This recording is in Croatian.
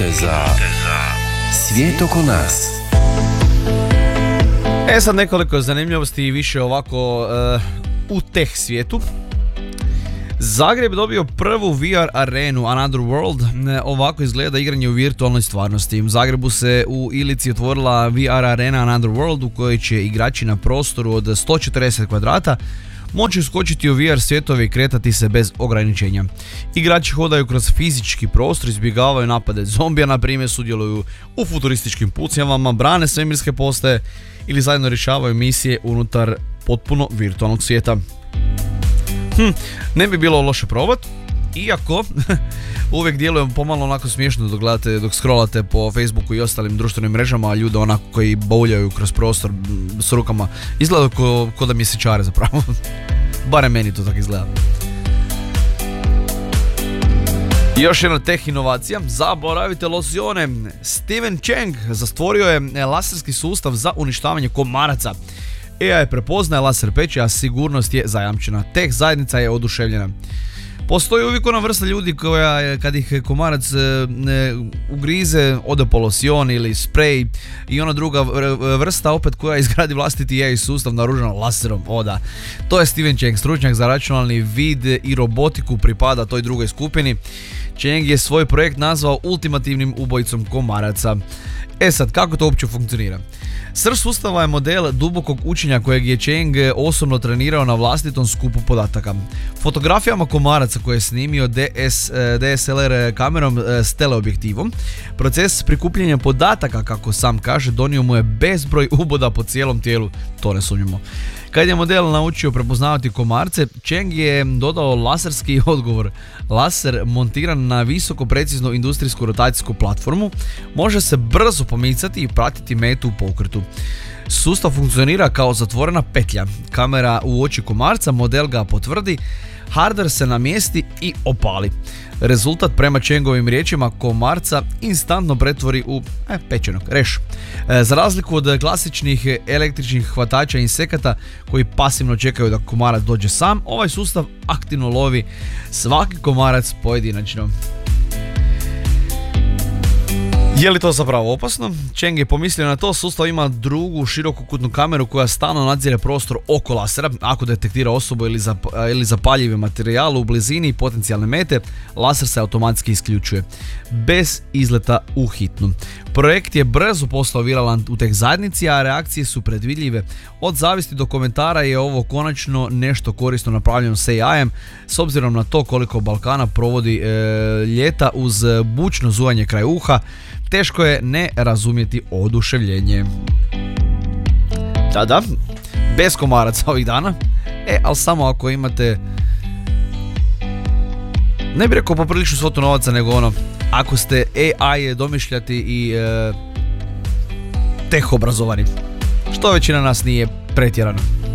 Za svijet oko nas. Sad nekoliko zanimljivosti i više ovako u teh svijetu. Zagreb dobio prvu VR arenu Another World. Ovako izgleda igranje u virtualnoj stvarnosti. U Zagrebu se u Ilici otvorila VR arena Another World u kojoj će igrači na prostoru od 140 kvadrata moći uskočiti u VR svjetove i kretati se bez ograničenja. Igrači hodaju kroz fizički prostor, izbjegavaju napade zombija, na primjer sudjeluju u futurističkim pucnjavama, brane svemirske postaje ili zajedno rješavaju misije unutar potpuno virtualnog svijeta. Ne bi bilo loše probati, iako uvijek djelujem pomalo onako smiješno dok scrollate po Facebooku i ostalim društvenim mrežama, a ljude onako koji bauljaju kroz prostor s rukama izgleda ko da mjesečare zapravo. Barem meni to tako izgleda. Još jedna teh inovacija, zaboravite lozione. Steven Chang zastvorio je laserski sustav za uništavanje komaraca. AI prepoznaje laser peće, a sigurnost je zajamčena. Teh zajednica je oduševljena. Postoji uvijek ona vrsta ljudi koja kad ih komarac ugrize ode po losion ili sprej, i ona druga vrsta opet koja izgradi vlastiti AI sustav naoružan laserom. Oda. To je Steven Chang, stručnjak za računalni vid i robotiku, pripada toj drugoj skupini. Chang je svoj projekt nazvao ultimativnim ubojicom komaraca. Sad, kako to uopće funkcionira? Srž sustava je model dubokog učenja kojeg je Chang osobno trenirao na vlastitom skupu podataka. Fotografijama komaraca koje je snimio DSLR kamerom s teleobjektivom, proces prikupljanja podataka, kako sam kaže, donio mu je bezbroj uboda po cijelom tijelu, to ne sumnjamo. Kad je model naučio prepoznavati komarce, Chang je dodao laserski odgovor. Laser montiran na visoko preciznu industrijsku rotacijsku platformu može se brzo pomicati i pratiti metu u pokretu. Sustav funkcionira kao zatvorena petlja. Kamera u oči komarca, model ga potvrdi, hardware se namjesti i opali. Rezultat, prema Changovim riječima, komarca instantno pretvori u pečenog reš. Za razliku od klasičnih električnih hvatača insekata koji pasivno čekaju da komarac dođe sam, ovaj sustav aktivno lovi svaki komarac pojedinačno. Je li to zapravo opasno? Chang je pomislio na to. Sustav ima drugu širokokutnu kameru koja stalno nadzire prostor oko lasera. Ako detektira osobu ili zapaljivi materijal u blizini potencijalne mete, laser se automatski isključuje bez izleta u hitnu. Projekt je brzo postao viralan u teh zajednici, a reakcije su predvidljive. Od zavisti do komentara je ovo konačno nešto korisno napravljeno s AI-em, s obzirom na to koliko Balkana provodi ljeta uz bučno zujanje kraj uha. Teško je ne razumjeti oduševljenje. Da, bez komaraca ovih dana, ali samo ako imate, ne bih rekao popriličnu svotu novaca, nego ako ste AI domišljati i teh obrazovani, što većina nas nije pretjerano.